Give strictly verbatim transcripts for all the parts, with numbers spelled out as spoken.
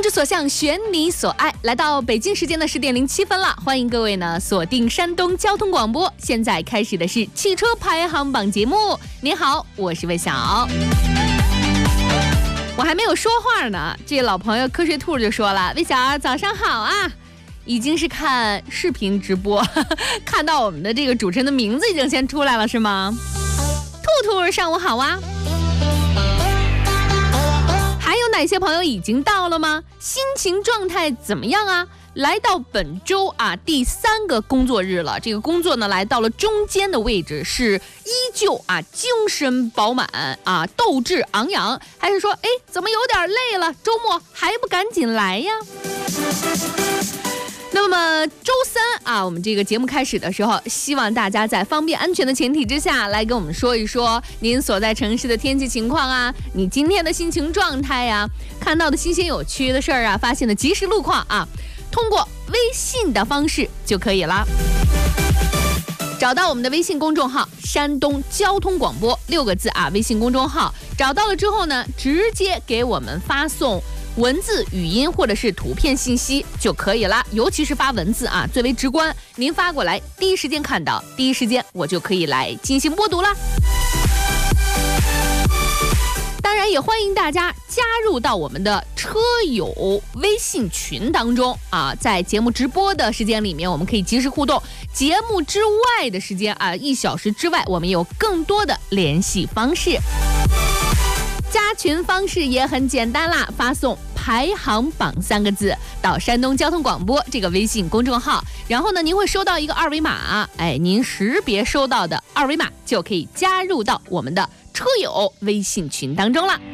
之所向，选你所爱。来到北京时间的十点零七分了，欢迎各位呢锁定山东交通广播。现在开始的是汽车排行榜节目。你好，我是魏晓。我还没有说话呢，这老朋友瞌睡兔就说了：“魏晓，早上好啊！”已经是看视频直播，呵呵看到我们的这个主持人的名字已经先出来了，是吗？兔兔，上午好啊！还有哪些朋友已经到了吗？心情状态怎么样啊？来到本周啊第三个工作日了，这个工作呢来到了中间的位置，是依旧啊精神饱满啊斗志昂扬，还是说哎怎么有点累了？周末还不赶紧来呀？那么周三啊，我们这个节目开始的时候，希望大家在方便安全的前提之下来跟我们说一说您所在城市的天气情况啊，你今天的心情状态呀、啊，看到的新鲜有趣的事儿啊，发现的即时路况啊，通过微信的方式就可以了。找到我们的微信公众号山东交通广播六个字啊，微信公众号找到了之后呢，直接给我们发送文字、语音或者是图片信息就可以了，尤其是发文字啊，最为直观。您发过来，第一时间看到，第一时间我就可以来进行播读了。当然，也欢迎大家加入到我们的车友微信群当中啊，在节目直播的时间里面，我们可以及时互动；节目之外的时间啊，一小时之外，我们有更多的联系方式。加群方式也很简单啦，发送排行榜三个字到山东交通广播这个微信公众号，然后呢您会收到一个二维码，哎，您识别收到的二维码就可以加入到我们的车友微信群当中了。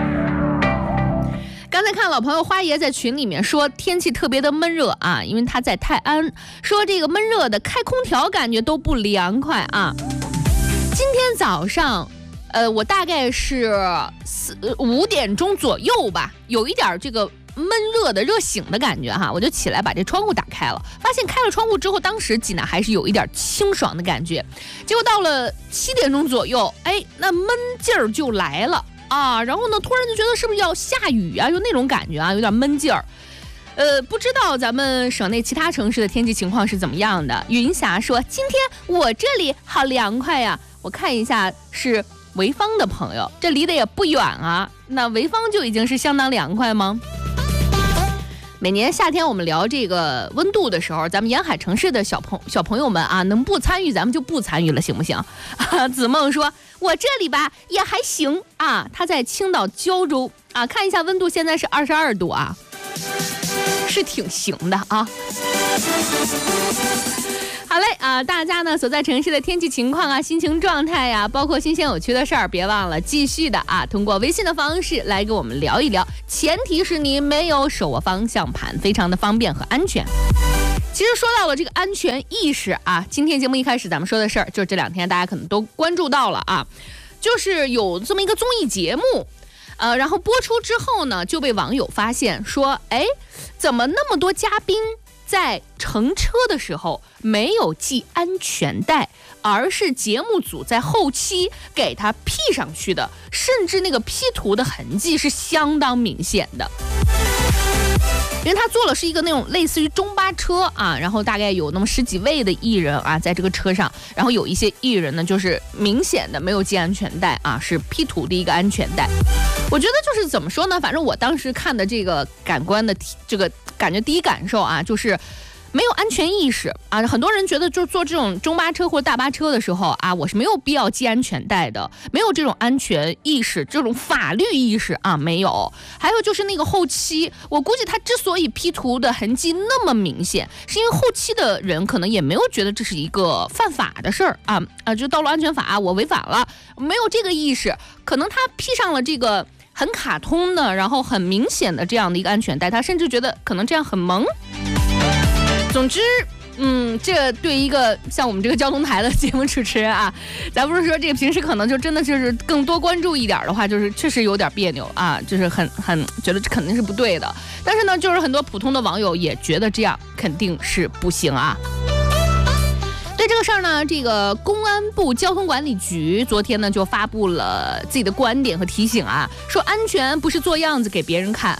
刚才看老朋友花爷在群里面说天气特别的闷热啊，因为他在泰安，说这个闷热的开空调感觉都不凉快啊。今天早上呃，我大概是四五点钟左右吧，有一点这个闷热的热醒的感觉哈，我就起来把这窗户打开了，发现开了窗户之后，当时济南还是有一点清爽的感觉。结果到了七点钟左右，哎，那闷劲儿就来了啊，然后呢，突然就觉得是不是要下雨啊，就那种感觉啊，有点闷劲儿。呃，不知道咱们省内其他城市的天气情况是怎么样的？云霞说，今天我这里好凉快呀，我看一下是潍坊的朋友，这离得也不远啊，那潍坊就已经是相当凉快吗？每年夏天我们聊这个温度的时候，咱们沿海城市的小朋小朋友们啊，能不参与咱们就不参与了，行不行？啊、子梦说，我这里吧也还行啊，他在青岛胶州啊，看一下温度现在是二十二度啊，是挺行的啊。好嘞啊，大家呢所在城市的天气情况啊、心情状态呀、啊，包括新鲜有趣的事儿，别忘了继续的啊，通过微信的方式来跟我们聊一聊。前提是你没有手握方向盘，非常的方便和安全。其实说到了这个安全意识啊，今天节目一开始咱们说的事儿，就是这两天大家可能都关注到了啊，就是有这么一个综艺节目。呃，然后播出之后呢，就被网友发现说，哎，怎么那么多嘉宾在乘车的时候没有系安全带，而是节目组在后期给他 P 上去的，甚至那个 P 图的痕迹是相当明显的。因为他坐了是一个那种类似于中巴车啊，然后大概有那么十几位的艺人啊在这个车上，然后有一些艺人呢就是明显的没有系安全带啊，是 P 图的一个安全带。我觉得就是怎么说呢，反正我当时看的这个感官的这个感觉第一感受啊，就是没有安全意识啊，很多人觉得就坐这种中巴车或者大巴车的时候啊，我是没有必要系安全带的，没有这种安全意识，这种法律意识啊没有。还有就是那个后期，我估计他之所以 P 图的痕迹那么明显，是因为后期的人可能也没有觉得这是一个犯法的事儿啊啊，就道路安全法、啊、我违反了，没有这个意识，可能他 P 上了这个很卡通的，然后很明显的这样的一个安全带，他甚至觉得可能这样很萌。总之，嗯，这对一个像我们这个交通台的节目主持人啊，咱不是说这个平时可能就真的就是更多关注一点的话，就是确实有点别扭啊，就是很很觉得这肯定是不对的。但是呢，就是很多普通的网友也觉得这样肯定是不行啊。对这个事儿呢，这个公安部交通管理局昨天呢就发布了自己的观点和提醒啊，说安全不是做样子给别人看，安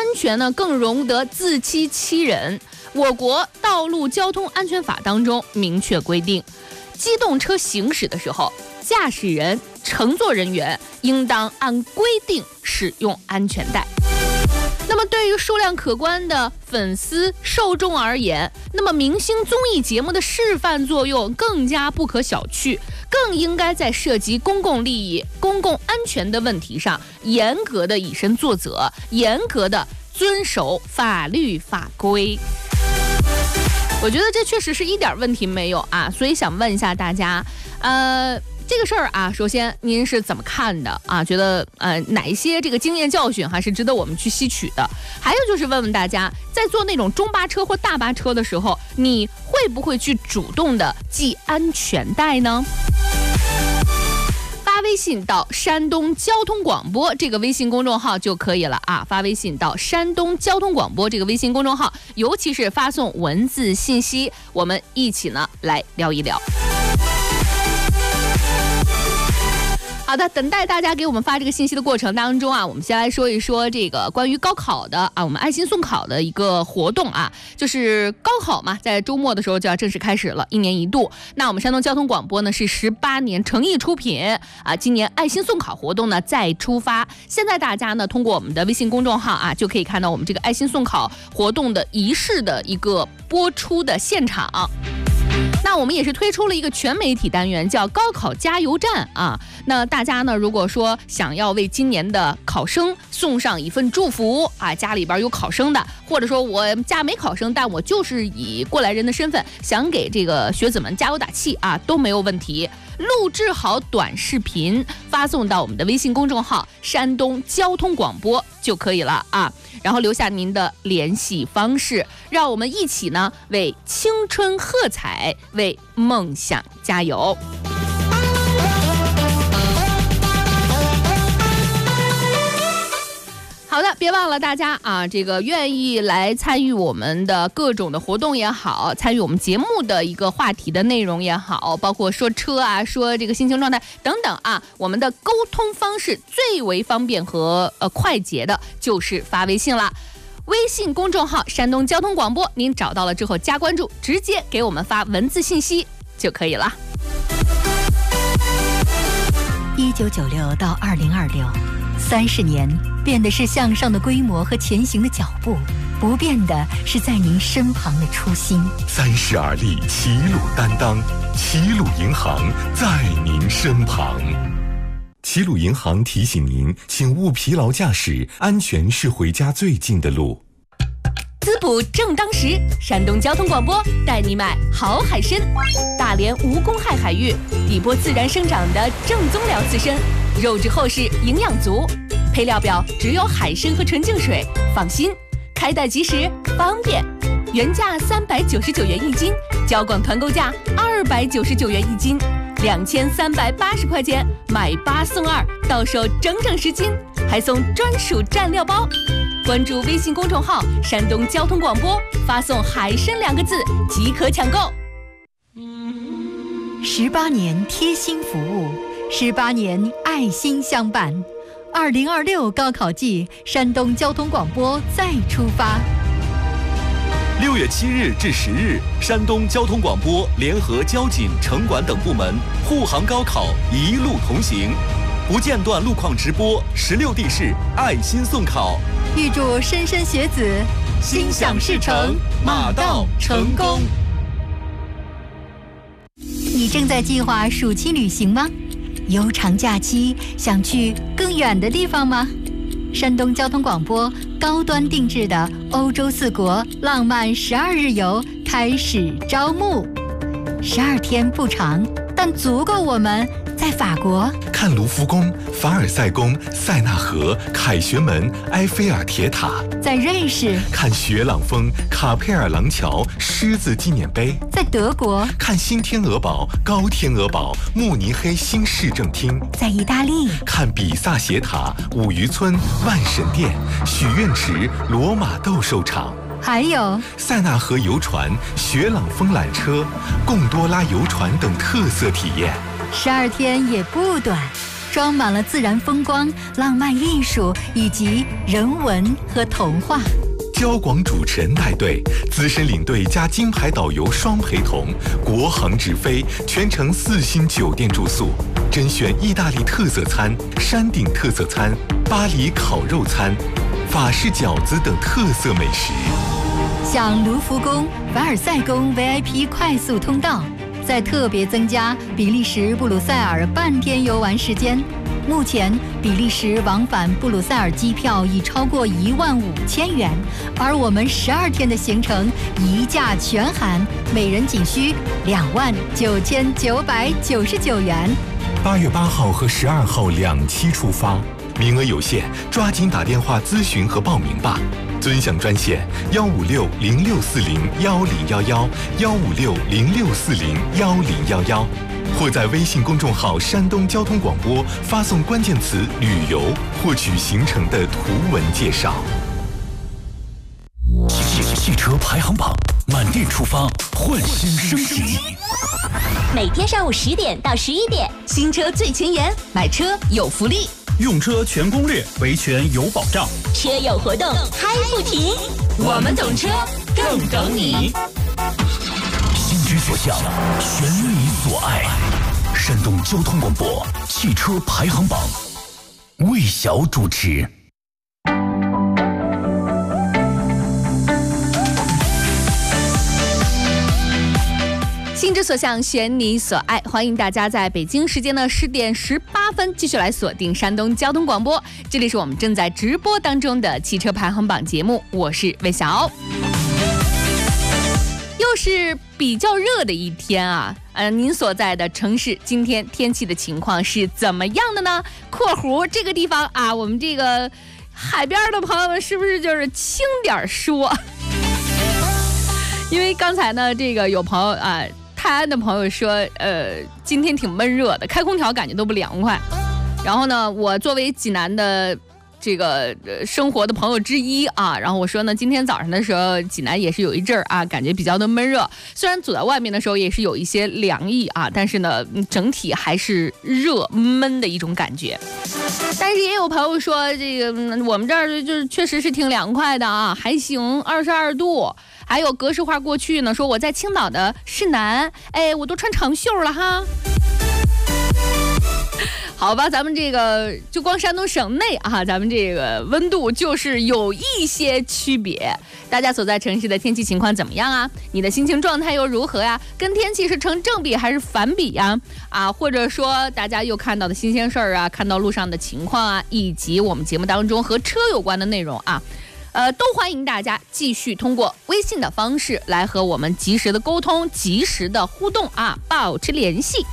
全呢更容得自欺欺人。我国道路交通安全法当中明确规定，机动车行驶的时候，驾驶人、乘坐人员应当按规定使用安全带。那么对于数量可观的粉丝受众而言，那么明星综艺节目的示范作用更加不可小觑，更应该在涉及公共利益、公共安全的问题上严格的以身作则，严格的遵守法律法规。我觉得这确实是一点问题没有啊，所以想问一下大家，呃这个事儿啊，首先您是怎么看的啊？觉得呃哪一些这个经验教训还是值得我们去吸取的？还有就是问问大家，在坐那种中巴车或大巴车的时候，你会不会去主动的系安全带呢？发微信到山东交通广播这个微信公众号就可以了啊！发微信到山东交通广播这个微信公众号，尤其是发送文字信息，我们一起呢来聊一聊。好的，等待大家给我们发这个信息的过程当中啊，我们先来说一说这个关于高考的啊，我们爱心送考的一个活动啊，就是高考嘛，在周末的时候就要正式开始了，一年一度。那我们山东交通广播呢是十八年诚意出品啊，今年爱心送考活动呢再出发。现在大家呢通过我们的微信公众号啊，就可以看到我们这个爱心送考活动的仪式的一个播出的现场。那我们也是推出了一个全媒体单元，叫高考加油站啊。那大家呢，如果说想要为今年的考生送上一份祝福啊，家里边有考生的，或者说我家没考生，但我就是以过来人的身份想给这个学子们加油打气啊，都没有问题。录制好短视频发送到我们的微信公众号山东交通广播就可以了啊，然后留下您的联系方式，让我们一起呢为青春喝彩，为梦想加油。好的，别忘了大家啊，这个愿意来参与我们的各种的活动也好，参与我们节目的一个话题的内容也好，包括说车啊，说这个心情状态等等啊，我们的沟通方式最为方便和呃快捷的就是发微信啦。微信公众号山东交通广播，您找到了之后加关注，直接给我们发文字信息就可以了。 一九九六到二零二六，三十年，变的是向上的规模和前行的脚步，不变的是在您身旁的初心。 三十而立，齐鲁担当，齐鲁银行在您身旁。齐鲁银行提醒您，请勿疲劳驾驶，安全是回家最近的路。 滋补正当时，山东交通广播带你买好海参，大连无公害海域，底波自然生长的正宗辽刺参，肉质厚实，营养足，配料表只有海参和纯净水，放心，开袋即食，方便。原价三百九十九元一斤，交广团购价二百九十九元一斤，两千三百八十块钱买八送二，到手整整十斤，还送专属蘸料包。关注微信公众号山东交通广播，发送海参两个字即可抢购。 十八年贴心服务，十八年爱心相伴。二零二六高考季，山东交通广播再出发。 六月七日至十日，山东交通广播联合交警、城管等部门护航高考，一路同行，不间断路况直播，十六地市爱心送考。 预祝莘莘学子心想事成，马到成功。 你正在计划暑期旅行吗？悠长假期想去更远的地方吗？山东交通广播高端定制的欧洲四国浪漫十二日游开始招募，十二天不长，但足够我们在法国看卢浮宫、凡尔赛宫、塞纳河、凯旋门、埃菲尔铁塔； 在瑞士看雪朗峰、卡佩尔廊桥、狮子纪念碑； 在德国看新天鹅堡、高天鹅堡、慕尼黑新市政厅； 在意大利看比萨斜塔、五渔村、万神殿、许愿池、罗马斗兽场。 还有塞纳河游船、雪朗峰缆车、贡多拉游船等特色体验。 十二天也不短， 装满了自然风光、浪漫艺术以及人文和童话。 交广主持人带队，资深领队加金牌导游双陪同，国航直飞，全程四星酒店住宿，甄选意大利特色餐、山顶特色餐、巴黎烤肉餐、法式饺子等特色美食。 像卢浮宫、凡尔赛宫 V I P 快速通道，再特别增加比利时布鲁塞尔半天游玩时间。目前，比利时往返布鲁塞尔机票已超过一万五千元，而我们十二天的行程一价全含，每人仅需两万九千九百九十九元。 八月八号和十二号两期出发，名额有限，抓紧打电话咨询和报名吧。尊享专线幺五六零六四零幺零幺幺幺五六零六四零幺零幺幺。或在微信公众号山东交通广播发送关键词旅游，获取行程的图文介绍。 汽汽车排行榜，满电出发，换新升级。 每天上午十点到十一点，新车最前沿，买车有福利， 用车全攻略，维权有保障， 车友活动嗨不停。我们懂车，更懂你。 心之所向，选你所爱。山东交通广播汽车排行榜，魏晓主持。 心之所向，选你所爱。欢迎大家在北京时间的十点十八分继续来锁定山东交通广播，这里是我们正在直播当中的汽车排行榜节目，我是魏晓。又是比较热的一天啊，呃，您所在的城市今天天气的情况是怎么样的呢？括弧这个地方啊，我们这个海边的朋友们是不是就是轻点说？因为刚才呢，这个有朋友啊，泰安的朋友说，呃，今天挺闷热的，开空调感觉都不凉快。然后呢，我作为济南的这个、呃、生活的朋友之一啊，然后我说呢，今天早上的时候，济南也是有一阵儿啊，感觉比较的闷热。虽然走在外面的时候也是有一些凉意啊，但是呢，整体还是热闷的一种感觉。但是也有朋友说，这个、嗯、我们这儿就是确实是挺凉快的啊，还行，二十二度。还有格式化过去呢，说我在青岛的市南，哎，我都穿长袖了哈。好吧，咱们这个就光山东省内啊，咱们这个温度就是有一些区别。大家所在城市的天气情况怎么样啊？你的心情状态又如何呀？跟天气是成正比还是反比呀？啊，或者说大家又看到的新鲜事儿啊，看到路上的情况啊，以及我们节目当中和车有关的内容啊。呃，都欢迎大家继续通过微信的方式来和我们及时的沟通、及时的互动啊，保持联系。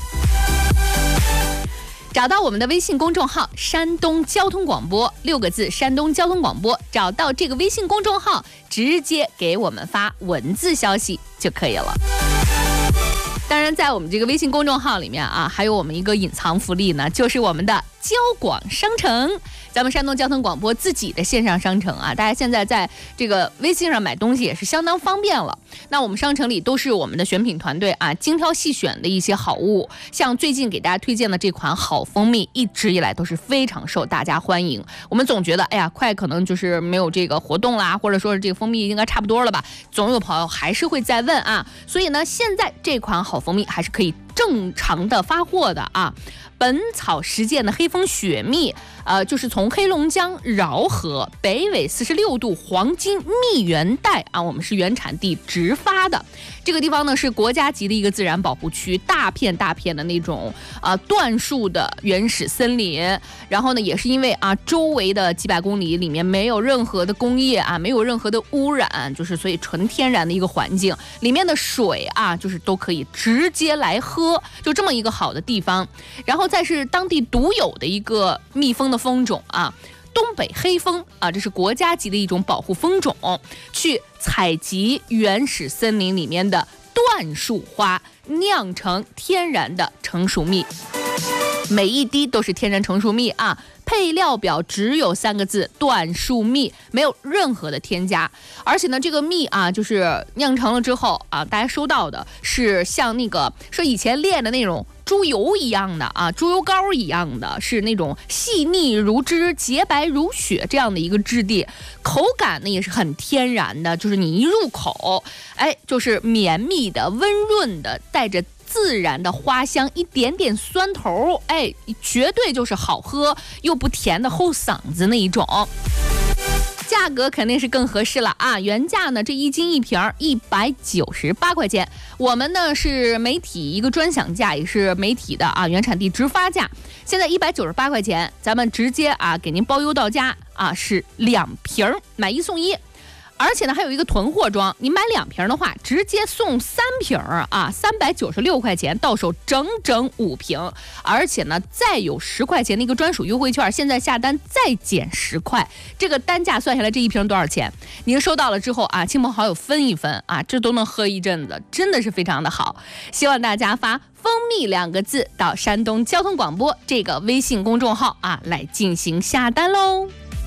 找到我们的微信公众号山东交通广播六个字，山东交通广播，找到这个微信公众号，直接给我们发文字消息就可以了。当然在我们这个微信公众号里面啊，还有我们一个隐藏福利呢，就是我们的交广商城，咱们山东交通广播自己的线上商城啊，大家现在在这个微信上买东西也是相当方便了。那我们商城里都是我们的选品团队啊，精挑细选的一些好物，像最近给大家推荐的这款好蜂蜜，一直以来都是非常受大家欢迎。我们总觉得，哎呀，快可能就是没有这个活动啦，或者说是这个蜂蜜应该差不多了吧，总有朋友还是会再问啊。所以呢，现在这款好蜂蜜还是可以正常的发货的啊。本草实践的黑蜂雪蜜，呃，就是从黑龙江饶河北纬四十六度黄金蜜源带啊，我们是原产地直发的。这个地方呢是国家级的一个自然保护区，大片大片的那种啊椴树的原始森林。然后呢，也是因为啊周围的几百公里里面没有任何的工业啊，没有任何的污染，就是所以纯天然的一个环境，里面的水啊就是都可以直接来喝，就这么一个好的地方。然后再是当地独有的一个蜜蜂的蜂种啊，东北黑蜂啊，这是国家级的一种保护蜂种，去采集原始森林里面的椴树花，酿成天然的成熟蜜，每一滴都是天然成熟蜜啊。配料表只有三个字：椴树蜜，没有任何的添加。而且呢，这个蜜啊，就是酿成了之后啊，大家收到的是像那个说以前炼的那种猪油一样的啊，猪油膏一样的，是那种细腻如脂、洁白如雪这样的一个质地，口感呢也是很天然的，就是你一入口，哎，就是绵密的、温润的，带着自然的花香，一点点酸头，哎，绝对就是好喝又不甜的齁嗓子那一种。价格肯定是更合适了啊！原价呢，这一斤一瓶一百九十八块钱。我们呢是媒体一个专享价，也是媒体的啊原产地直发价。现在一百九十八块钱，咱们直接啊给您包邮到家啊，是两瓶买一送一。而且呢，还有一个囤货装，你买两瓶的话，直接送三瓶啊，三百九十六块钱，到手整整五瓶，而且呢，再有十块钱的一个专属优惠券，现在下单再减十块，这个单价算下来，这一瓶多少钱？您收到了之后啊，亲朋好友分一分啊，这都能喝一阵子，真的是非常的好。希望大家发“蜂蜜”两个字到山东交通广播这个微信公众号啊，来进行下单喽。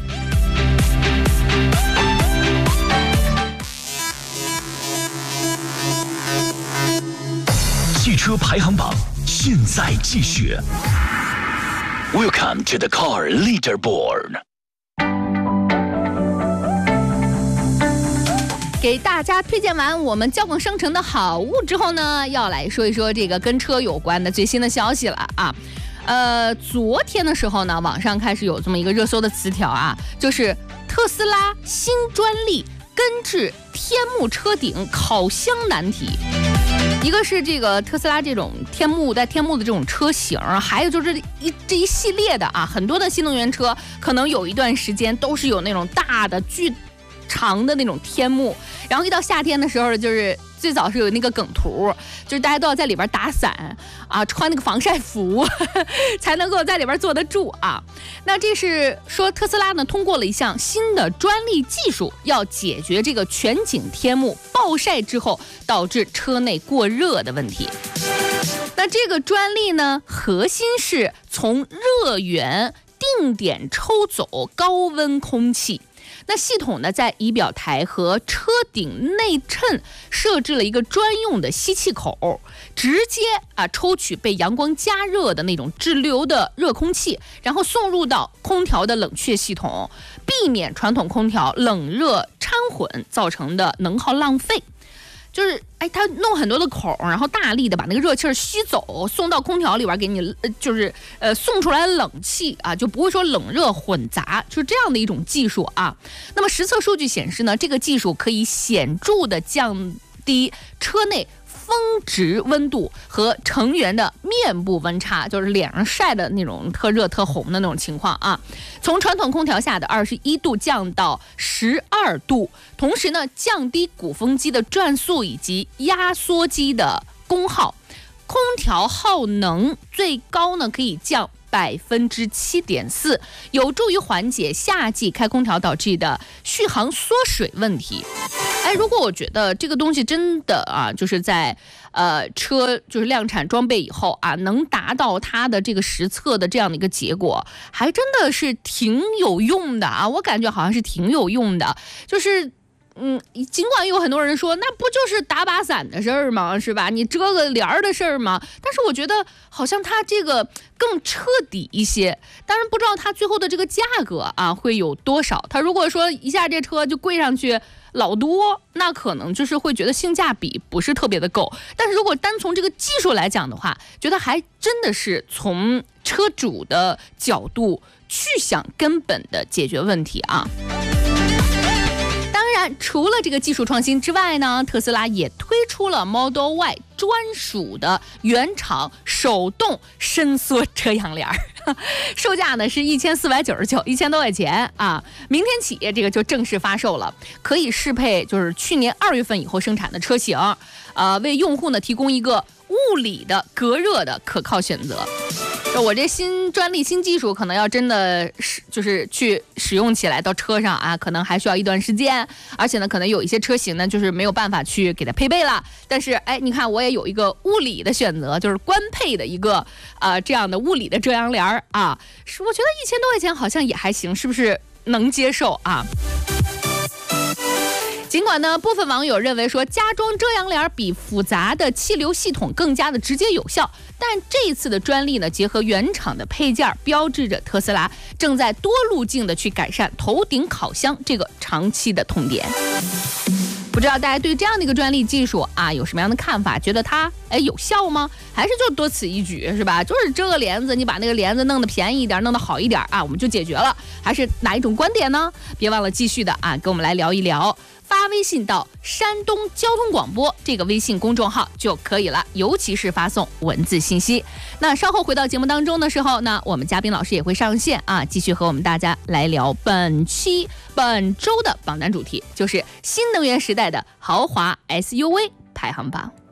汽车排行榜现在继续。Welcome to the car leaderboard。 给大家推荐完我们交广商城的好物之后呢，要来说一说这个跟车有关的最新的消息了啊。呃，昨天的时候呢，网上开始有这么一个热搜的词条啊，就是特斯拉新专利根治天幕车顶烤箱难题。一个是这个特斯拉这种天幕带天幕的这种车型，还有就是一这一系列的啊，很多的新能源车可能有一段时间都是有那种大的巨长的那种天幕，然后一到夏天的时候，就是最早是有那个梗图，就是大家都要在里边打伞啊，穿那个防晒服呵呵才能够在里边坐得住啊。那这是说特斯拉呢通过了一项新的专利技术，要解决这个全景天幕暴晒之后导致车内过热的问题。那这个专利呢，核心是从热源定点抽走高温空气。那系统呢，在仪表台和车顶内衬设置了一个专用的吸气口，直接啊抽取被阳光加热的那种滞留的热空气，然后送入到空调的冷却系统，避免传统空调冷热掺混造成的能耗浪费。就是哎，他弄很多的孔，然后大力的把那个热气吸走，送到空调里边给你，呃、就是呃送出来冷气啊，就不会说冷热混杂，就是这样的一种技术啊。那么实测数据显示呢，这个技术可以显著的降低车内峰值温度和成员的面部温差，就是脸上晒的那种特热特红的那种情况啊，从传统空调下的二十一度降到十二度，同时呢，降低鼓风机的转速以及压缩机的功耗，空调耗能最高呢可以降百分之七点四，有助于缓解夏季开空调导致的续航缩水问题。哎，如果我觉得这个东西真的啊，就是在呃车就是量产装备以后啊，能达到它的这个实测的这样的一个结果，还真的是挺有用的啊！我感觉好像是挺有用的，就是。嗯，尽管有很多人说那不就是打把伞的事儿吗，是吧？你遮个帘儿的事儿吗？但是我觉得好像它这个更彻底一些。当然不知道它最后的这个价格啊会有多少。它如果说一下这车就贵上去老多，那可能就是会觉得性价比不是特别的够。但是如果单从这个技术来讲的话，觉得还真的是从车主的角度去想根本的解决问题啊。当然，除了这个技术创新之外呢，特斯拉也推出了 Model Y 专属的原厂手动伸缩遮阳帘，售价呢是一千四百九十九，一千多块钱啊！明天起这个就正式发售了，可以适配就是去年二月份以后生产的车型，呃，为用户呢提供一个物理的隔热的可靠选择。我这新专利新技术可能要真的是就是去使用起来到车上啊，可能还需要一段时间，而且呢可能有一些车型呢就是没有办法去给它配备了。但是哎，你看我也有一个物理的选择，就是官配的一个呃这样的物理的遮阳帘啊，是我觉得一千多块钱好像也还行，是不是能接受啊？ 尽管呢，部分网友认为说加装遮阳帘比复杂的气流系统更加的直接有效，但这一次的专利呢，结合原厂的配件，标志着特斯拉正在多路径的去改善头顶烤箱这个长期的痛点。不知道大家对这样的一个专利技术啊有什么样的看法？觉得它哎有效吗？还是就多此一举是吧？就是遮个帘子，你把那个帘子弄得便宜一点，弄得好一点啊，我们就解决了。还是哪一种观点呢？别忘了继续的啊，跟我们来聊一聊。发微信到山东交通广播这个微信公众号就可以了，尤其是发送文字信息。那稍后回到节目当中的时候呢，我们嘉宾老师也会上线啊，继续和我们大家来聊本期本周的榜单主题，就是新能源时代的豪华 S U V 排行榜。